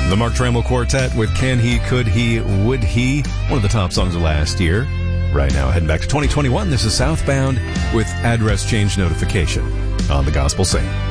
The Mark Trammell Quartet with Can He, Could He, Would He? One of the top songs of last year. Right now, heading back to 2021, this is Southbound with Address Change Notification on the Gospel Sing.